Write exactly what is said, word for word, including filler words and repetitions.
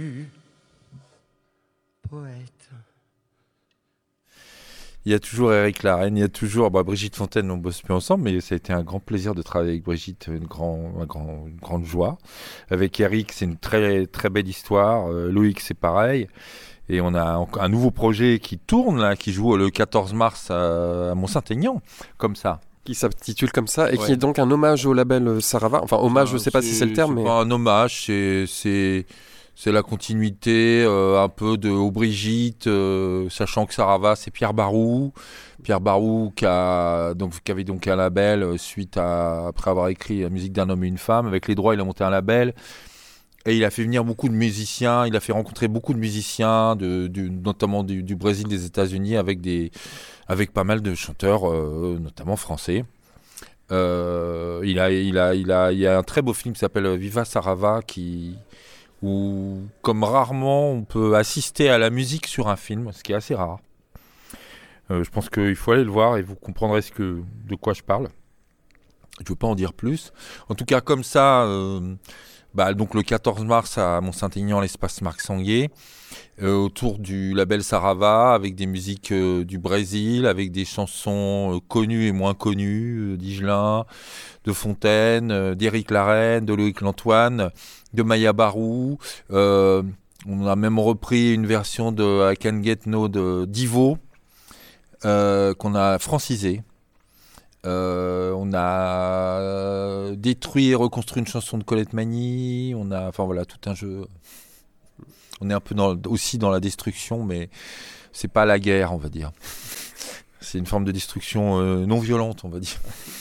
Poète. Il y a toujours Éric Larreine, il y a toujours bah, Brigitte Fontaine, on bosse plus ensemble, mais ça a été un grand plaisir de travailler avec Brigitte, une, grand, un grand, une grande joie. Avec Éric, c'est une très, très belle histoire. Euh, Loïc, c'est pareil. Et on a un, un nouveau projet qui tourne, là, qui joue le quatorze mars à, à Mont-Saint-Aignan, comme ça. Qui s'intitule comme ça, et Ouais. qui est donc un hommage au label Sarava. Enfin, hommage, je ne sais pas si c'est le terme, c'est mais... pas un hommage, c'est... c'est... C'est la continuité euh, un peu de au Brigitte, euh, sachant que Sarava c'est Pierre Barou, Pierre Barou qui, a, donc, qui avait donc un label euh, suite à après avoir écrit la musique d'un homme et une femme. Avec les droits, il a monté un label et il a fait venir beaucoup de musiciens. Il a fait rencontrer beaucoup de musiciens, de, du, notamment du, du Brésil, des États-Unis, avec des avec pas mal de chanteurs, euh, notamment français. Euh, il a il a il a il y a un très beau film qui s'appelle Viva Sarava qui où, comme rarement, on peut assister à la musique sur un film, ce qui est assez rare. Euh, je pense qu'il faut aller le voir et vous comprendrez ce que, de quoi je parle. Je ne veux pas en dire plus. En tout cas, comme ça, euh, bah, donc le quatorze mars à Mont-Saint-Aignan, l'espace Marc Sanguier, euh, autour du label Sarava, avec des musiques euh, du Brésil, avec des chansons euh, connues et moins connues, euh, d'Higelin, de Fontaine, euh, d'Éric Larreine, de Loïc Lantoine, de Maya Barou. Euh, on a même repris une version de I Can Get No de d'Ivo, euh, qu'on a francisé. Euh, on a détruit et reconstruit une chanson de Colette Magny. On a, enfin voilà, tout un jeu. On est un peu dans, aussi dans la destruction, mais c'est pas la guerre, on va dire. C'est une forme de destruction euh, non violente, on va dire.